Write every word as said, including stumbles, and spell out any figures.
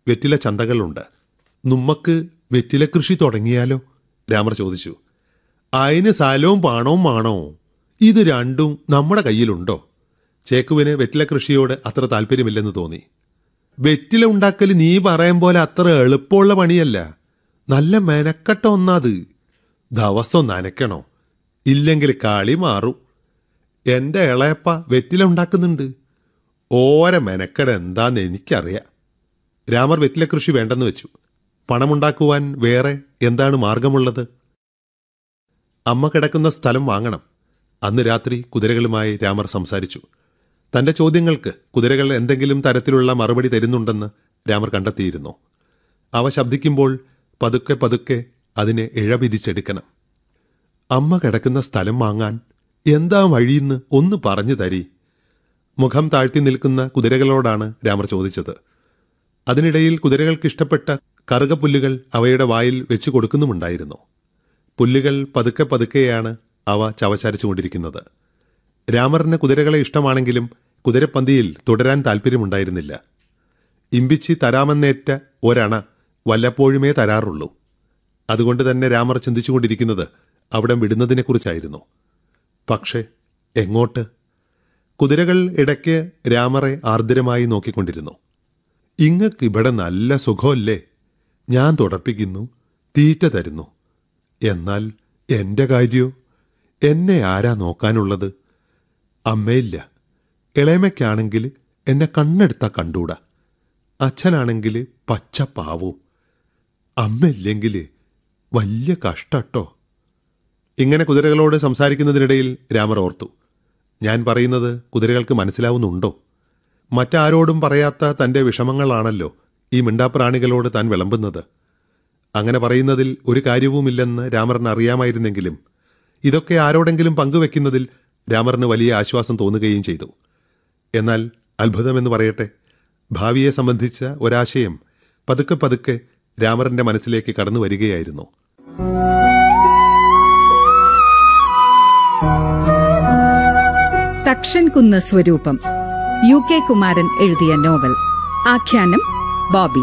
വെറ്റില ചന്തകളുണ്ട്. നമ്മക്ക് വെറ്റില കൃഷി തുടങ്ങിയാലോ? രാമർ ചോദിച്ചു. അതിന് സ്ഥലവും പണവും വേണോ? ഇത് രണ്ടും നമ്മുടെ കയ്യിലുണ്ടോ? ചേക്കുവിന് വെറ്റില കൃഷിയോട് അത്ര താല്പര്യമില്ലെന്ന് തോന്നി. വെറ്റില ഉണ്ടാക്കൽ നീ പറയും പോലെ അത്ര എളുപ്പമുള്ള പണിയല്ല. നല്ല മെനക്കെട്ട ഒന്നാത്. ദിവസം നനയ്ക്കണോ, ഇല്ലെങ്കിൽ കളി മാറും. എന്റെ ഇളയപ്പ വെറ്റില ഉണ്ടാക്കുന്നുണ്ട്. ഓരോ മെനക്കെട എന്താന്ന് എനിക്കറിയാം. രാമർ വെറ്റില കൃഷി വേണ്ടെന്ന് വെച്ചു. പണമുണ്ടാക്കുവാൻ വേറെ എന്താണ് മാർഗമുള്ളത്? അമ്മ കിടക്കുന്ന സ്ഥലം വാങ്ങണം. അന്ന് രാത്രി കുതിരകളുമായി രാമർ സംസാരിച്ചു. തന്റെ ചോദ്യങ്ങൾക്ക് കുതിരകൾ എന്തെങ്കിലും തരത്തിലുള്ള മറുപടി തരുന്നുണ്ടെന്ന് രാമർ കണ്ടെത്തിയിരുന്നു. അവ ശബ്ദിക്കുമ്പോൾ പതുക്കെ പതുക്കെ അതിനെ ഇഴപിരിച്ചെടുക്കണം. അമ്മ കിടക്കുന്ന സ്ഥലം വാങ്ങാൻ എന്താ വഴിയെന്ന് ഒന്ന് പറഞ്ഞു തരി. മുഖം താഴ്ത്തി നിൽക്കുന്ന കുതിരകളോടാണ് രാമർ ചോദിച്ചത്. അതിനിടയിൽ കുതിരകൾക്കിഷ്ടപ്പെട്ട കറുകപ്പുല്ലുകൾ അവയുടെ വായിൽ വെച്ചു കൊടുക്കുന്നുമുണ്ടായിരുന്നു. പുല്ലുകൾ പതുക്കെ പതുക്കെയാണ് അവ ചവച്ചരച്ചുകൊണ്ടിരിക്കുന്നത്. രാമറിന് കുതിരകളെ ഇഷ്ടമാണെങ്കിലും കുതിരപ്പന്തിയിൽ തുടരാൻ താല്പര്യമുണ്ടായിരുന്നില്ല. ഇമ്പിച്ചി തരാമെന്നേറ്റ ഒരണ വല്ലപ്പോഴുമേ തരാറുള്ളൂ. അതുകൊണ്ട് തന്നെ രാമർ ചിന്തിച്ചുകൊണ്ടിരിക്കുന്നത് അവിടം വിടുന്നതിനെക്കുറിച്ചായിരുന്നു. പക്ഷേ എങ്ങോട്ട്? കുതിരകൾ ഇടയ്ക്ക് രാമറെ ആർദ്രമായി നോക്കിക്കൊണ്ടിരുന്നു. ഇങ്ങക്കിവിടെ നല്ല സുഖമല്ലേ? ഞാൻ തുടപ്പിക്കുന്നു, തീറ്റ തരുന്നു. എന്നാൽ എന്റെ കാര്യോ? എന്നെ ആരാ നോക്കാനുള്ളത്? അമ്മയില്ല. ഇളയമയ്ക്കാണെങ്കിൽ എന്നെ കണ്ണെടുത്താ കണ്ടൂടാ. അച്ഛനാണെങ്കിൽ പച്ചപ്പാവും. അമ്മയില്ലെങ്കിൽ വലിയ കഷ്ടട്ടോ. ഇങ്ങനെ കുതിരകളോട് സംസാരിക്കുന്നതിനിടയിൽ രാമർ ഓർത്തു, ഞാൻ പറയുന്നത് കുതിരകൾക്ക് മനസ്സിലാവുന്നുണ്ടോ? മറ്റാരോടും പറയാത്ത തന്റെ വിഷമങ്ങളാണല്ലോ ഈ മിണ്ടാപ്രാണികളോട് താൻ വിളമ്പുന്നത്. അങ്ങനെ പറയുന്നതിൽ ഒരു കാര്യവുമില്ലെന്ന് രാമറിന് അറിയാമായിരുന്നെങ്കിലും ഇതൊക്കെ ആരോടെങ്കിലും പങ്കുവെക്കുന്നതിൽ രാമറിന് വലിയ ആശ്വാസം തോന്നുകയും ചെയ്തു. എന്നാൽ അത്ഭുതമെന്ന് പറയട്ടെ, ഭാവിയെ സംബന്ധിച്ച ഒരാശയം പതുക്കെ പതുക്കെ രാമറിന്റെ മനസ്സിലേക്ക് കടന്നു വരികയായിരുന്നു. തക്ഷൻകുന്ന് സ്വരൂപം, യു കെ കുമാരൻ എഴുതിയ നോവൽ. ആഖ്യാനം ബോബി.